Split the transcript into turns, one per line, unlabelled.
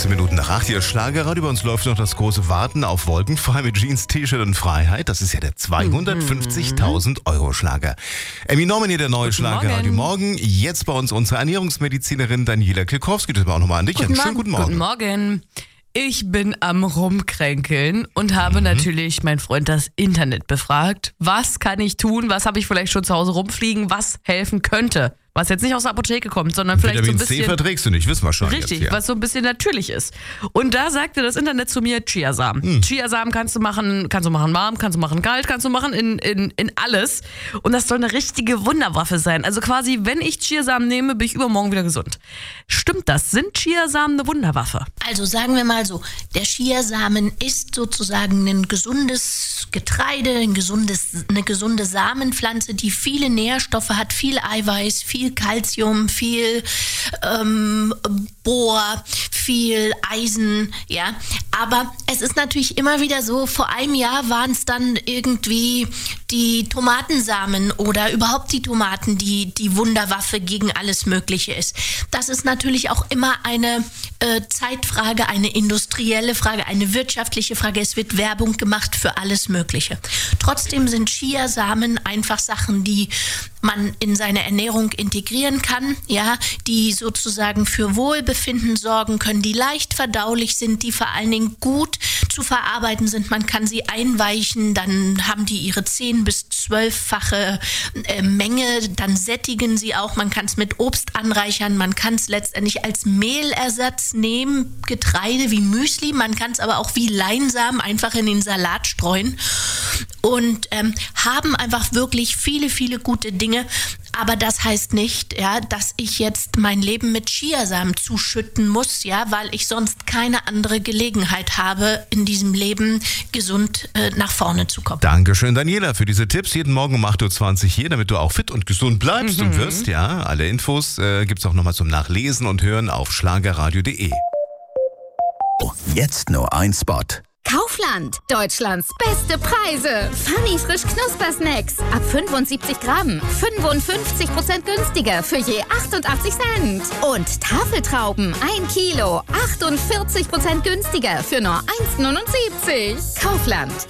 15 Minuten nach 8 hier Schlagerradio. Bei uns läuft noch das große Warten auf Wolkenfrei mit Jeans, T-Shirt und Freiheit. Das ist ja der 250.000 Euro Schlager. Emmy Norman hier, der neue Schlagerradio Morgen. Jetzt bei uns unsere Ernährungsmedizinerin Daniela Kilkowski. Das war auch nochmal an dich. Schönen guten Morgen.
Guten Morgen. Ich bin am Rumkränkeln und habe natürlich meinen Freund das Internet befragt. Was kann ich tun? Was habe ich vielleicht schon zu Hause rumfliegen? Was helfen könnte? Was jetzt nicht aus der Apotheke kommt, sondern vielleicht
Vitamin
so ein bisschen...
C verträgst du nicht, wissen wir schon.
Richtig,
jetzt, ja.
Was so ein bisschen natürlich ist. Und da sagte das Internet zu mir, Chiasamen. Chiasamen kannst du machen warm, kannst du machen kalt, kannst du machen in alles. Und das soll eine richtige Wunderwaffe sein. Also quasi, wenn ich Chiasamen nehme, bin ich übermorgen wieder gesund. Stimmt das? Sind Chiasamen eine Wunderwaffe?
Also sagen wir mal so, der Chiasamen ist sozusagen ein gesundes Getreide, eine gesunde Samenpflanze, die viele Nährstoffe hat, viel Eiweiß, viel Calcium, viel Bohr, viel Eisen, ja. Aber es ist natürlich immer wieder so, vor einem Jahr waren es dann irgendwie die Tomatensamen oder überhaupt die Tomaten, die Wunderwaffe gegen alles Mögliche ist. Das ist natürlich auch immer eine Zeitfrage, eine industrielle Frage, eine wirtschaftliche Frage. Es wird Werbung gemacht für alles Mögliche. Trotzdem sind Chiasamen einfach Sachen, die man in seine Ernährung integrieren kann, ja, die sozusagen für Wohlbefinden sorgen können, die leicht verdaulich sind, die vor allen Dingen gut zu verarbeiten sind. Man kann sie einweichen, dann haben die ihre 10- bis 12-fache Menge, dann sättigen sie auch. Man kann es mit Obst anreichern, man kann es letztendlich als Mehlersatz nehmen, Getreide wie Müsli, man kann es aber auch wie Leinsamen einfach in den Salat streuen und haben einfach wirklich viele, viele gute Dinge. Aber das heißt nicht, ja, dass ich jetzt mein Leben mit Chiasamen zuschütten muss, ja, weil ich sonst keine andere Gelegenheit habe, in diesem Leben gesund nach vorne zu kommen.
Dankeschön, Daniela, für diese Tipps. Jeden Morgen um 8.20 Uhr hier, damit du auch fit und gesund bleibst und wirst. Ja, alle Infos gibt's auch nochmal zum Nachlesen und Hören auf schlagerradio.de.
Jetzt nur ein Spot.
Kaufland, Deutschlands beste Preise. Funny frisch Knuspersnacks. Ab 75 Gramm. 55% günstiger für je 88 Cent. Und Tafeltrauben, 1 Kilo. 48% günstiger für nur 1,79. Kaufland,